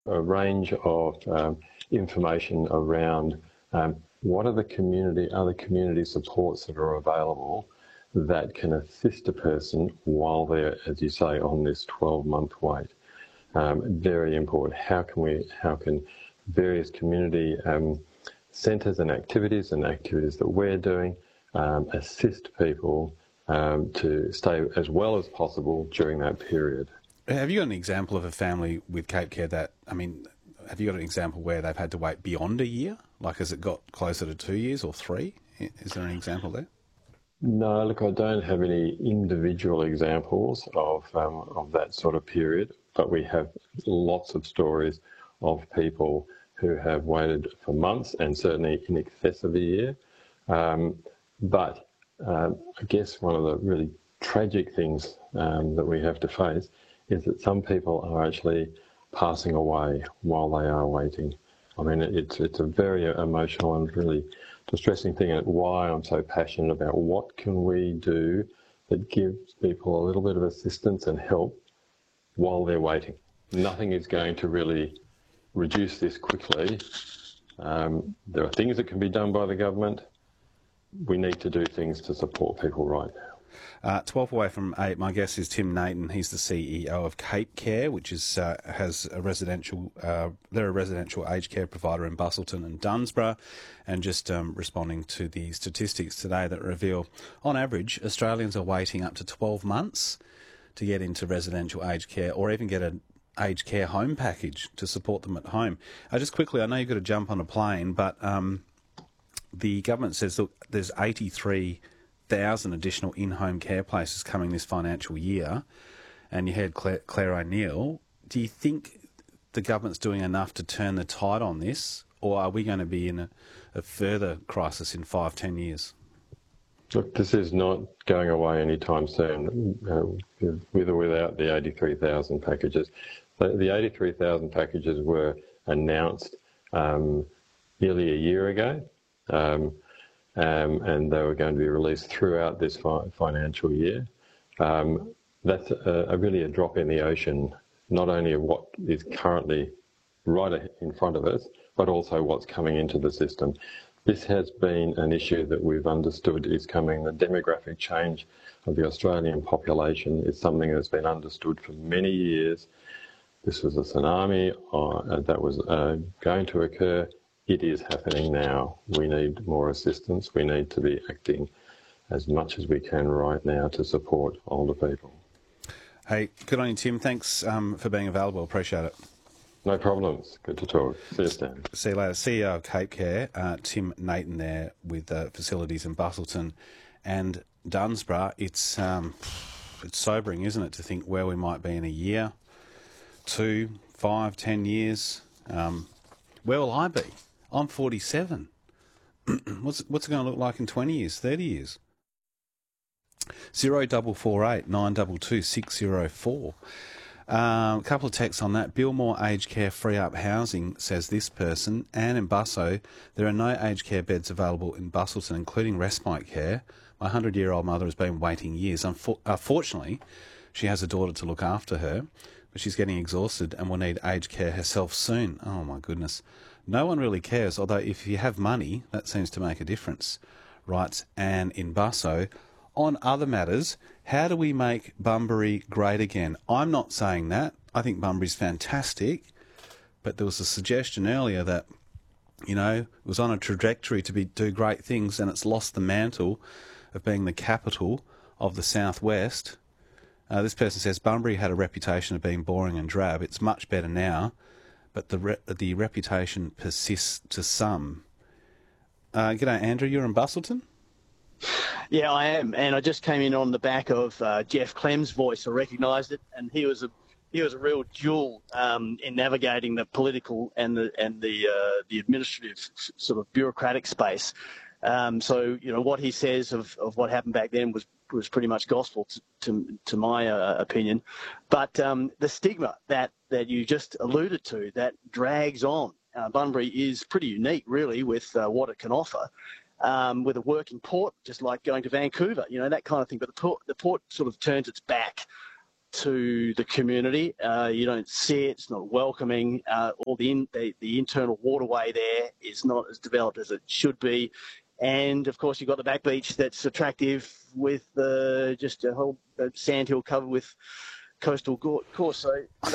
a range of information around what are the other community supports that are available that can assist a person while they're, as you say, on this 12-month wait. Very important. How can various community centres and activities that we're doing assist people to stay as well as possible during that period. Have you got an example of a family with Cape Care have you got an example where they've had to wait beyond a year? Like, has it got closer to 2 years or 3? Is there an example there? No, look, I don't have any individual examples of that sort of period, but we have lots of stories of people who have waited for months and certainly in excess of a year. But I guess one of the really tragic things that we have to face is that some people are actually passing away while they are waiting. I mean, it's a very emotional and really distressing thing, and why I'm so passionate about what can we do that gives people a little bit of assistance and help while they're waiting. Nothing is going to really reduce this quickly. There are things that can be done by the government. We need to do things to support people right now. 12 away from 8, my guest is Tim Naton. He's the CEO of Cape Care, which is has a residential. They're a residential aged care provider in Busselton and Dunsborough, and just responding to the statistics today that reveal, on average, Australians are waiting up to 12 months to get into residential aged care, or even get an aged care home package to support them at home. Just quickly, I know you've got to jump on a plane, but the government says that there's 83,000 additional in-home care places coming this financial year, and you heard Claire O'Neill. Do you think the government's doing enough to turn the tide on this, or are we going to be in a further crisis in 5-10 years? Look, this is not going away anytime soon, with or without the 83,000 packages. The 83,000 packages were announced nearly a year ago. And they were going to be released throughout this financial year. That's really a drop in the ocean, not only of what is currently right in front of us, but also what's coming into the system. This has been an issue that we've understood is coming. The demographic change of the Australian population is something that's been understood for many years. This was a tsunami that was going to occur. It is happening now. We need more assistance. We need to be acting as much as we can right now to support older people. Hey, good on you, Tim. Thanks for being available. Appreciate it. No problems. Good to talk. See you, Stan. See you later. CEO of Cape Care, Tim Naton there, with facilities in Busselton and Dunsborough. It's sobering, isn't it, to think where we might be in a year, 2, 5, 10 years. Where will I be? I'm 47. What's it going to look like in 20 years, 30 years? 0448 922 604. A couple of texts on that. Bilmore Aged Care Free Up Housing, says this person. Anne in Busso, there are no aged care beds available in Busselton, including respite care. My 100-year-old mother has been waiting years. Unfortunately, she has a daughter to look after her, but she's getting exhausted and will need aged care herself soon. Oh, my goodness. No one really cares, although if you have money, that seems to make a difference, writes Anne in Busso. On other matters, how do we make Bunbury great again? I'm not saying that. I think Bunbury's fantastic, but there was a suggestion earlier that, you know, it was on a trajectory to do great things, and it's lost the mantle of being the capital of the southwest. This person says Bunbury had a reputation of being boring and drab. It's much better now, but the reputation persists to some. G'day, Andrew. You're in Busselton? Yeah, I am, and I just came in on the back of Jeff Clem's voice. I recognised it, and he was a real jewel in navigating the political and the administrative sort of bureaucratic space. So, you know, what he says of what happened back then was pretty much gospel to my opinion. But the stigma that you just alluded to, that drags on. Bunbury is pretty unique, really, with what it can offer. With a working port, just like going to Vancouver, you know, that kind of thing. But the port sort of turns its back to the community. You don't see it; it's not welcoming. All the internal waterway there is not as developed as it should be, and of course you've got the back beach that's attractive with just a whole sandhill covered with coastal course. So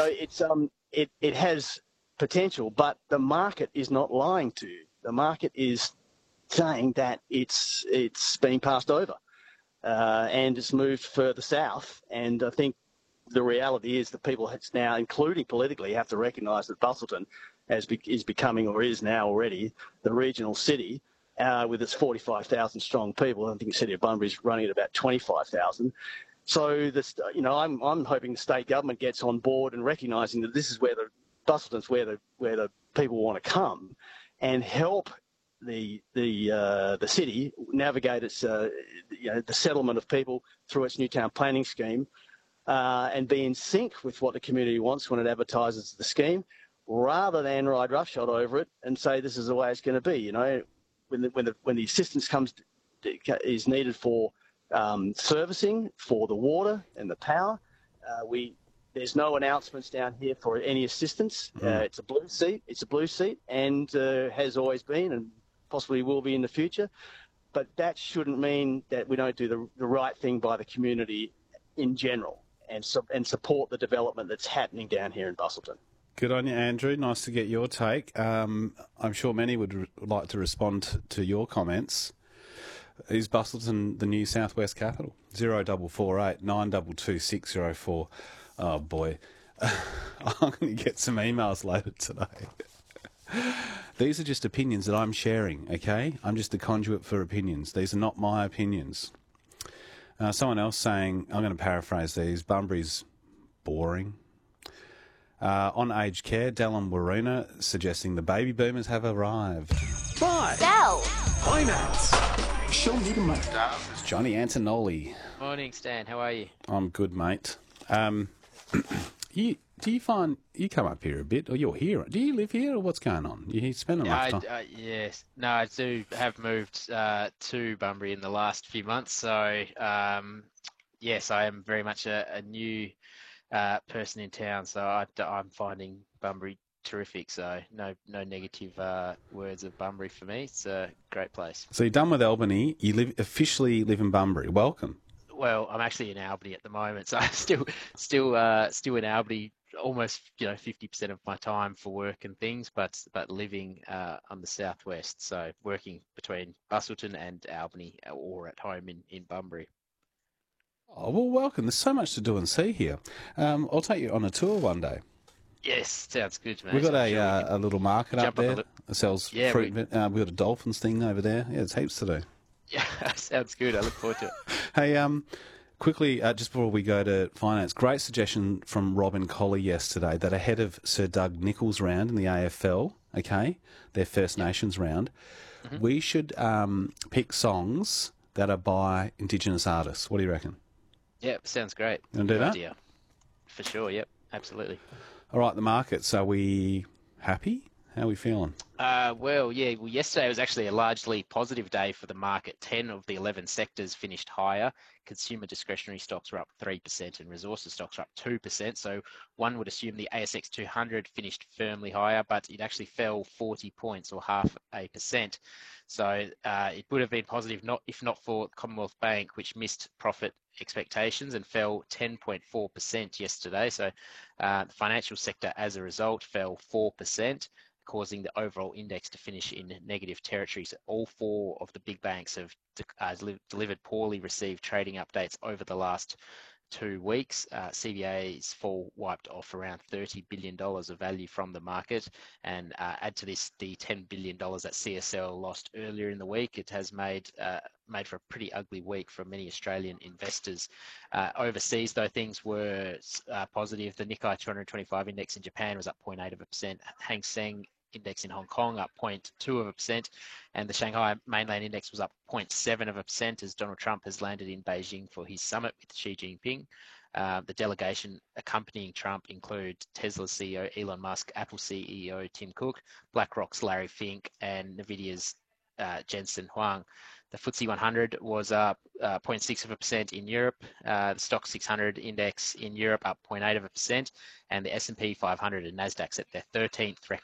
it has potential, but the market is not lying to you. The market is saying that it's being passed over and it's moved further south. And I think the reality is that people now, including politically, have to recognise that Busselton is becoming, or is now already, the regional city with its 45,000 strong people. I think the city of Bunbury is running at about 25,000. So I'm hoping the state government gets on board and recognising that this is where Busselton's where the people want to come, and help the city navigate its the settlement of people through its Newtown planning scheme, and be in sync with what the community wants when it advertises the scheme, rather than ride roughshod over it and say this is the way it's going to be. When the assistance is needed for servicing, for the water and the power, there's no announcements down here for any assistance. It's a blue seat, and has always been, and possibly will be in the future. But that shouldn't mean that we don't do the right thing by the community in general, and support the development that's happening down here in Busselton. Good on you, Andrew. Nice to get your take. I'm sure many would like to respond to your comments. Is Busselton the new southwest capital? 0448 922 604. Oh, boy. I'm going to get some emails later today. These are just opinions that I'm sharing, okay? I'm just a conduit for opinions. These are not my opinions. Someone else saying, I'm going to paraphrase these, Bunbury's boring. On aged care, Dallin Waruna suggesting the baby boomers have arrived. Five. Sell. Finance. Show me the money. Johnny Antonoli. Morning, Stan. How are you? I'm good, mate. Do you find you come up here a bit, or you're here? Do you live here, or what's going on? You spend enough time? Yes. No, I do have moved to Bunbury in the last few months. So, yes, I am very much a new person in town. So I'm finding Bunbury terrific. So no negative words of Bunbury for me. It's a great place. So you're done with Albany. You officially live in Bunbury. Welcome. Well, I'm actually in Albany at the moment, so I'm still in Albany, almost 50% of my time for work and things, but living on the southwest, so working between Busselton and Albany, or at home in Bunbury. Oh well, welcome. There's so much to do and see here. I'll take you on a tour one day. Yes, sounds good, mate. We've got a little market up there that sells fruit. We've got a dolphins thing over there. Yeah, there's heaps to do. Yeah, sounds good. I look forward to it. Hey, quickly, just before we go to finance, great suggestion from Robin Colley yesterday that ahead of Sir Doug Nicholls' round in the AFL, okay, their First Nations round, we should pick songs that are by Indigenous artists. What do you reckon? Yeah, sounds great. You want to do that? Idea. For sure, yep, absolutely. All right, the markets, are we happy? How are we feeling? Well, yesterday was actually a largely positive day for the market. 10 of the 11 sectors finished higher. Consumer discretionary stocks were up 3% and resources stocks were up 2%. So one would assume the ASX 200 finished firmly higher, but it actually fell 40 points or 0.5%. So it would have been positive if not for Commonwealth Bank, which missed profit expectations and fell 10.4% yesterday. So the financial sector, as a result, fell 4%. Causing the overall index to finish in negative territory. So all four of the big banks have delivered poorly received trading updates over the last 2 weeks. CBA's fall wiped off around $30 billion of value from the market, and add to this the $10 billion that CSL lost earlier in the week. It has made for a pretty ugly week for many Australian investors. Overseas, though, things were positive. The Nikkei 225 index in Japan was up 0.8%. Hang Seng index in Hong Kong up 0.2%, and the Shanghai mainland index was up 0.7% as Donald Trump has landed in Beijing for his summit with Xi Jinping. The delegation accompanying Trump include Tesla CEO Elon Musk, Apple CEO Tim Cook, BlackRock's Larry Fink, and Nvidia's Jensen Huang. The FTSE 100 was up 0.6% in Europe. The Stock 600 index in Europe up 0.8%, and the S&P 500 and Nasdaq set their 13th record